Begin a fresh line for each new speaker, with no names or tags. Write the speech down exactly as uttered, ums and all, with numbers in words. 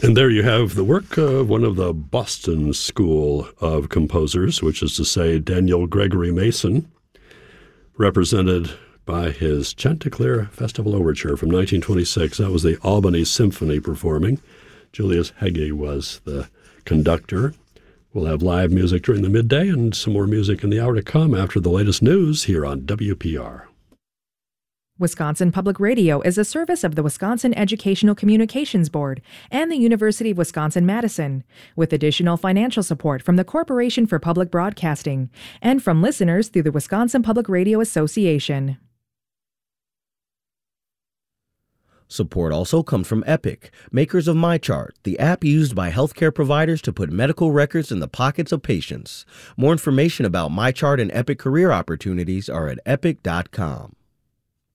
And there you have the work of one of the Boston School of composers, which is to say Daniel Gregory Mason, represented by his Chanticleer Festival Overture from nineteen twenty-six. That was the Albany Symphony performing. Julius Hegge was the conductor. We'll have live music during the midday and some more music in the hour to come after the latest news here on W P R.
Wisconsin Public Radio is a service of the Wisconsin Educational Communications Board and the University of Wisconsin-Madison, with additional financial support from the Corporation for Public Broadcasting and from listeners through the Wisconsin Public Radio Association.
Support also comes from Epic, makers of MyChart, the app used by healthcare providers to put medical records in the pockets of patients. More information about MyChart and Epic career opportunities are at epic dot com.